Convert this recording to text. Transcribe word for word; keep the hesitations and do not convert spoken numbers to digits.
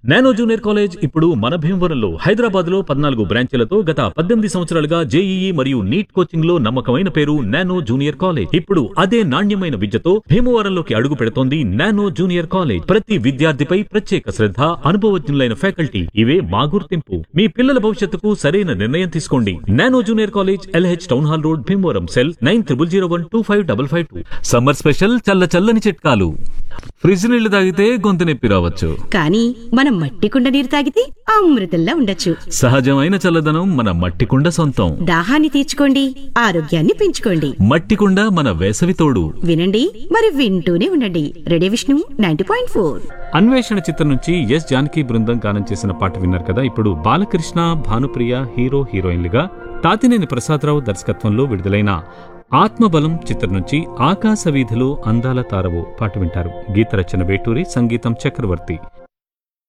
Nano junior college ఇప్పుడు మన భీమవరంలో హైదరాబాద్ లో పద్నాలుగు బ్రాంచీలతో గత పద్దెనిమిది సంవత్సరాలుగా జేఈఈ మరియు నీట్ కోచింగ్ లో నమ్మకమైన పేరు నానో జూనియర్ కాలేజ్. ఇప్పుడు అదే నాణ్యమైన విద్యతో భీమవరంలోకి అడుగు పెడుతోంది నానో జూనియర్ కాలేజ్. ప్రతి విద్యార్థిపై ప్రత్యేక శ్రద్ధ, అనుభవజ్ఞులైన ఫ్యాకల్టీ, ఇవే మా గుర్తింపు. మీ పిల్లల భవిష్యత్తుకు సరైన నిర్ణయం తీసుకోండి. Nano junior college, LH town hall road, Bhimavaram. Cell nine triple zero one two five double five two. Summer special చల్ల చల్లని చిట్కాలు. ఫ్రిడ్జ్ నీళ్లు తాగితే గొంతు నొప్పి రావచ్చు, కానీ మనం మట్టి కుండ నీరు తాగితే అమృతంలా ఉండొచ్చు. సహజమైన చల్లదనం మన మట్టి కుండ సొంతం. దాహాన్ని తీర్చుకోండి, ఆరోగ్యాన్ని పెంచుకోండి. మట్టి కుండ మన వేసవి తోడు. వినండి, మరి వింటూనే ఉండండి. Radio Vishnu ninety point four. అన్వేషణ చిత్రం నుంచి ఎస్ జానకి బృందం గానం చేసిన పాట విన్నారు కదా. ఇప్పుడు బాలకృష్ణ, భానుప్రియ హీరో హీరోయిన్లుగా, తాతినేని ప్రసాదరావు దర్శకత్వంలో విడుదలైన ఆత్మబలం చిత్రం నుంచి ఆకాశ వీధిలో అందాల తారవో పాట వింటారు. గీత రచన వేటూరి, సంగీతం చక్రవర్తి.